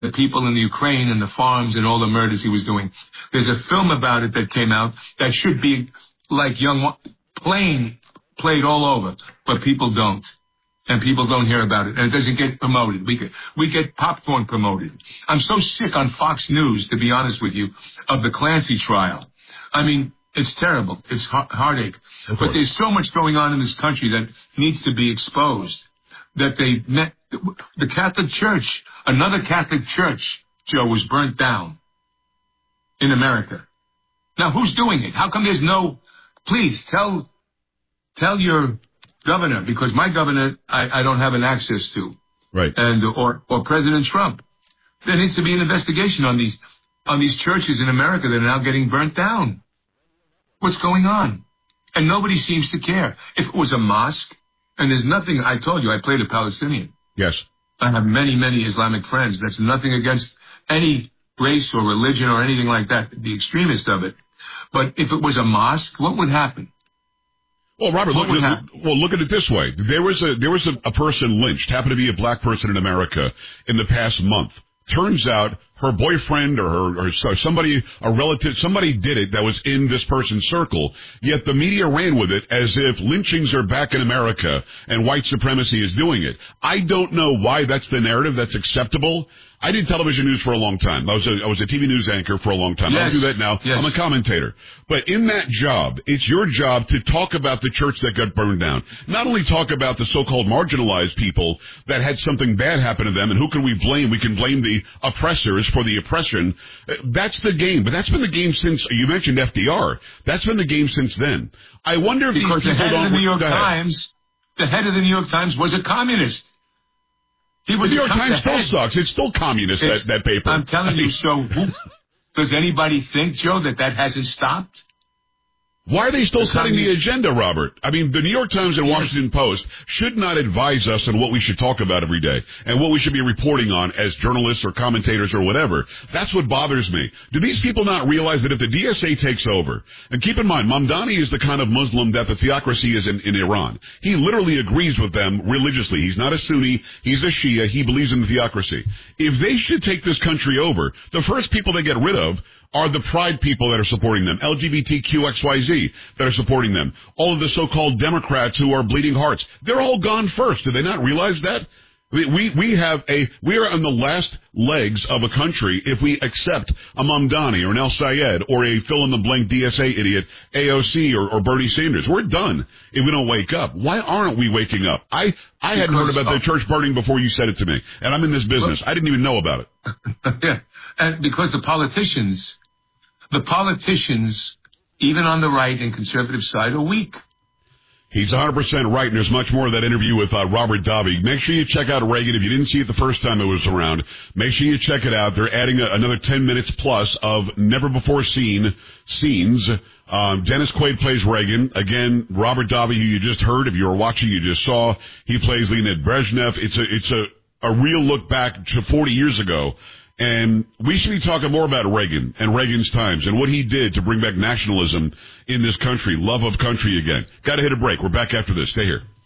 the people in the Ukraine and the farms and all the murders he was doing. There's a film about it that came out that should be like played all over, but people don't. And people don't hear about it, and it doesn't get promoted. We get popcorn promoted. I'm so sick on Fox News, to be honest with you, of the Clancy trial. I mean, it's terrible. It's heartache. But there's so much going on in this country that needs to be exposed. That they met the Catholic Church, another Catholic church, Joe, was burnt down in America. Now, who's doing it? How come there's no? Please tell your governor, because my governor I don't have an access to, right? And or President Trump. There needs to be an investigation on these churches in America that are now getting burnt down. What's going on? And nobody seems to care. If it was a mosque, and there's nothing, I told you, I played a Palestinian. Yes. I have many, many Islamic friends. That's nothing against any race or religion or anything like that, the extremist of it. But if it was a mosque, what would happen? Well, Robert, look at it this way. There was a person lynched, happened to be a black person in America in the past month. Turns out her boyfriend or somebody, a relative, somebody did it that was in this person's circle, yet the media ran with it as if lynchings are back in America and white supremacy is doing it. I don't know why that's the narrative that's acceptable. I did television news for a long time. I was a TV news anchor for a long time. Yes. I don't do that now. Yes. I'm a commentator. But in that job, it's your job to talk about the church that got burned down. Not only talk about the so-called marginalized people that had something bad happen to them, and who can we blame? We can blame the oppressors for the oppression. That's the game. But that's been the game since, you mentioned FDR. That's been the game since then. I wonder if because these people the head of the New York Times was a communist. The New York Times still sucks. It's still communist, that paper. I'm telling you, so does anybody think, Joe, that hasn't stopped? Why are they still setting the agenda, Robert? I mean, the New York Times and Washington Post should not advise us on what we should talk about every day and what we should be reporting on as journalists or commentators or whatever. That's what bothers me. Do these people not realize that if the DSA takes over, and keep in mind, Mamdani is the kind of Muslim that the theocracy is in Iran. He literally agrees with them religiously. He's not a Sunni. He's a Shia. He believes in the theocracy. If they should take this country over, the first people they get rid of are the pride people that are supporting them, LGBTQXYZ that are supporting them, all of the so-called Democrats who are bleeding hearts. They're all gone first. Do they not realize that? We are on the last legs of a country if we accept a Mamdani or an El Sayed or a fill-in-the-blank DSA idiot, AOC or Bernie Sanders. We're done if we don't wake up. Why aren't we waking up? I hadn't heard about the church burning before you said it to me, and I'm in this business. I didn't even know about it. Yeah, and because the politicians, even on the right and conservative side, are weak. He's 100% right, and there's much more of that interview with Robert Davi. Make sure you check out Reagan. If you didn't see it the first time it was around, make sure you check it out. They're adding another 10 minutes plus of never-before-seen scenes. Dennis Quaid plays Reagan. Again, Robert Davi, who you just heard, if you were watching, you just saw, he plays Leonid Brezhnev. It's a real look back to 40 years ago. And we should be talking more about Reagan and Reagan's times and what he did to bring back nationalism in this country, love of country again. Got to hit a break. We're back after this. Stay here.